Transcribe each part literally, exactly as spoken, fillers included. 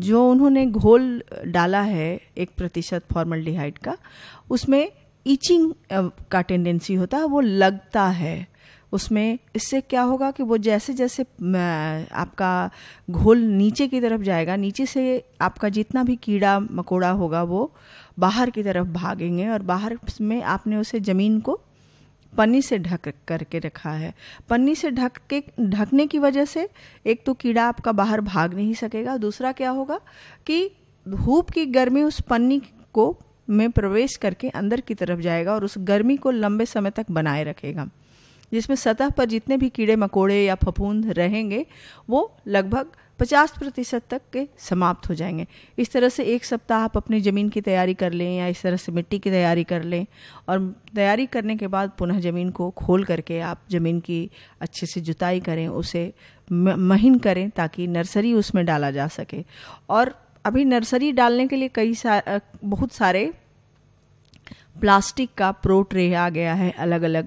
जो उन्होंने घोल डाला है एक प्रतिशत फॉर्मल्डिहाइड का, उसमें ईचिंग का टेंडेंसी होता है, वो लगता है उसमें। इससे क्या होगा कि वो जैसे जैसे आपका घोल नीचे की तरफ जाएगा, नीचे से आपका जितना भी कीड़ा मकोड़ा होगा वो बाहर की तरफ भागेंगे, और बाहर में आपने उसे ज़मीन को पन्नी से ढक करके रखा है। पन्नी से ढक के ढकने की वजह से एक तो कीड़ा आपका बाहर भाग नहीं सकेगा, दूसरा क्या होगा कि धूप की गर्मी उस पन्नी को में प्रवेश करके अंदर की तरफ जाएगा और उस गर्मी को लंबे समय तक बनाए रखेगा, जिसमें सतह पर जितने भी कीड़े मकोड़े या फफूंद रहेंगे वो लगभग पचास प्रतिशत तक के समाप्त हो जाएंगे। इस तरह से एक सप्ताह आप अपनी ज़मीन की तैयारी कर लें या इस तरह से मिट्टी की तैयारी कर लें, और तैयारी करने के बाद पुनः ज़मीन को खोल करके आप ज़मीन की अच्छे से जुताई करें, उसे महीन करें ताकि नर्सरी उसमें डाला जा सके। और अभी नर्सरी डालने के लिए कई सारे बहुत सारे प्लास्टिक का प्रो ट्रे आ गया है अलग अलग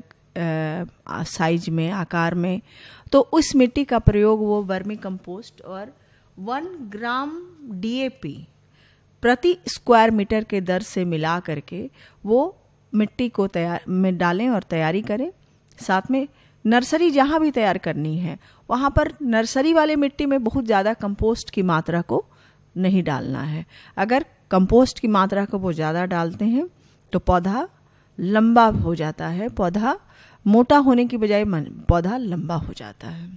साइज में, आकार में। तो उस मिट्टी का प्रयोग वो वर्मी कंपोस्ट और वन ग्राम डीएपी प्रति स्क्वायर मीटर के दर से मिला करके वो मिट्टी को तैयार में डालें और तैयारी करें। साथ में नर्सरी जहाँ भी तैयार करनी है वहाँ पर नर्सरी वाले मिट्टी में बहुत ज़्यादा कंपोस्ट की मात्रा को नहीं डालना है। अगर कंपोस्ट की मात्रा को वो ज़्यादा डालते हैं तो पौधा लंबा हो जाता है, पौधा मोटा होने की बजाय पौधा लंबा हो जाता है।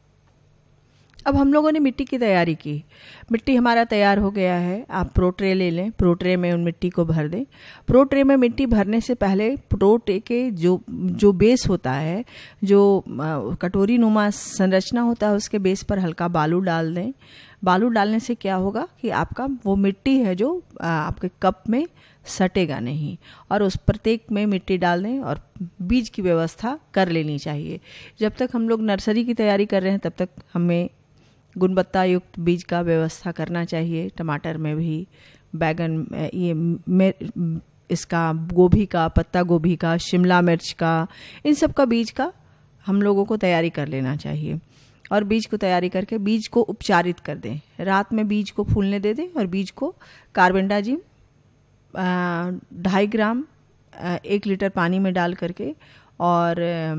अब हम लोगों ने मिट्टी की तैयारी की, मिट्टी हमारा तैयार हो गया है। आप प्रो ट्रे ले लें, प्रो ट्रे में उन मिट्टी को भर दें। प्रो ट्रे में मिट्टी भरने से पहले प्रो ट्रे के जो जो बेस होता है, जो कटोरी नुमा संरचना होता है, उसके बेस पर हल्का बालू डाल दें। बालू डालने से क्या होगा कि आपका वो मिट्टी है जो आपके कप में सटेगा नहीं, और उस प्रत्येक में मिट्टी डाल दें और बीज की व्यवस्था कर लेनी चाहिए। जब तक हम लोग नर्सरी की तैयारी कर रहे हैं तब तक हमें गुणवत्ता युक्त बीज का व्यवस्था करना चाहिए। टमाटर में भी, बैगन, ये में इसका गोभी का, पत्ता गोभी का, शिमला मिर्च का, इन सब का बीज का हम लोगों को तैयारी कर लेना चाहिए। और बीज को तैयारी करके बीज को उपचारित कर दें, रात में बीज को फूलने दे दें और बीज को कार्बेंडाजिम ढाई ग्राम एक लीटर पानी में डाल करके और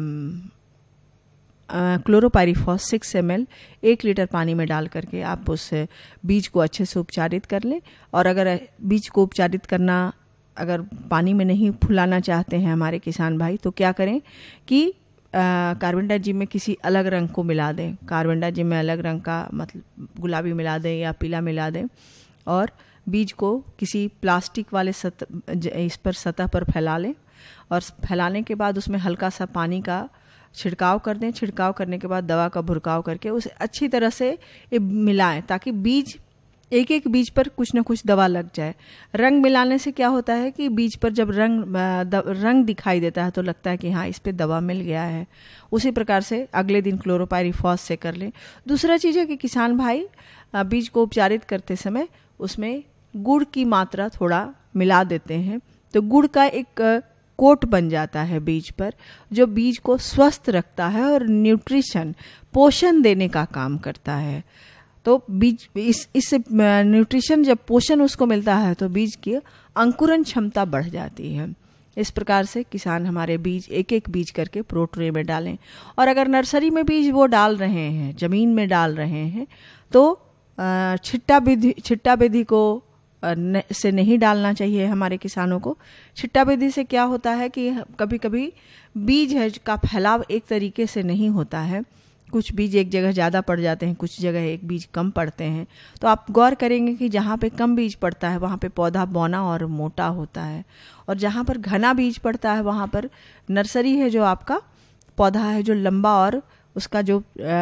क्लोरोपाइरीफॉस सिक्स एम एल एक लीटर पानी में डाल करके आप उस बीज को अच्छे से उपचारित कर लें। और अगर बीज को उपचारित करना अगर पानी में नहीं फुलाना चाहते हैं हमारे किसान भाई, तो क्या करें कि कार्बेंडाजिम में किसी अलग रंग को मिला दें। कार्बेंडाजिम में अलग रंग का मतलब गुलाबी मिला दें या पीला मिला दें, और बीज को किसी प्लास्टिक वाले सतह इस पर सतह पर फैला लें, और फैलाने के बाद उसमें हल्का सा पानी का छिड़काव कर दें। छिड़काव करने के बाद दवा का भुरकाव करके उसे अच्छी तरह से मिलाएं ताकि बीज एक एक बीज पर कुछ ना कुछ दवा लग जाए। रंग मिलाने से क्या होता है कि बीज पर जब रंग रंग दिखाई देता है तो लगता है कि हाँ इस पे दवा मिल गया है। उसी प्रकार से अगले दिन क्लोरोपाइरीफॉस से कर लें। दूसरा चीज़ है कि किसान भाई बीज को उपचारित करते समय उसमें गुड़ की मात्रा थोड़ा मिला देते हैं, तो गुड़ का एक कोट बन जाता है बीज पर, जो बीज को स्वस्थ रखता है और न्यूट्रिशन पोषण देने का काम करता है। तो बीज इस इससे न्यूट्रिशन जब पोषण उसको मिलता है तो बीज की अंकुरण क्षमता बढ़ जाती है। इस प्रकार से किसान हमारे बीज एक एक बीज करके प्रो ट्रे में डालें। और अगर नर्सरी में बीज वो डाल रहे हैं, जमीन में डाल रहे हैं, तो छिट्टा विधि छिट्टा विधि को न, से नहीं डालना चाहिए हमारे किसानों को। छिट्टा विधि से क्या होता है कि कभी कभी बीज है का फैलाव एक तरीके से नहीं होता है। कुछ बीज एक जगह ज़्यादा पड़ जाते हैं, कुछ जगह एक बीज कम पड़ते हैं। तो आप गौर करेंगे कि जहाँ पे कम बीज पड़ता है वहाँ पे पौधा बौना और मोटा होता है, और जहाँ पर घना बीज पड़ता है वहाँ पर नर्सरी है जो आपका पौधा है जो लंबा और उसका जो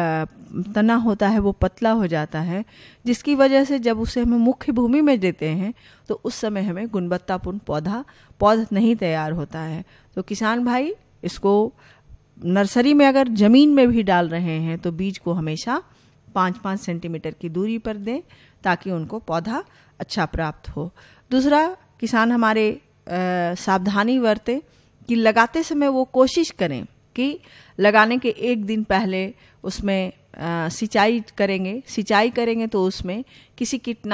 तना होता है वो पतला हो जाता है, जिसकी वजह से जब उसे हमें मुख्य भूमि में देते हैं तो उस समय हमें गुणवत्तापूर्ण पौधा पौध नहीं तैयार होता है। तो किसान भाई इसको नर्सरी में अगर ज़मीन में भी डाल रहे हैं तो बीज को हमेशा पाँच पाँच सेंटीमीटर की दूरी पर दें ताकि उनको पौधा अच्छा प्राप्त हो। दूसरा, किसान हमारे सावधानी बरतें कि लगाते समय वो कोशिश करें कि लगाने के एक दिन पहले उसमें सिंचाई करेंगे सिंचाई करेंगे तो उसमें किसी कीटनाशक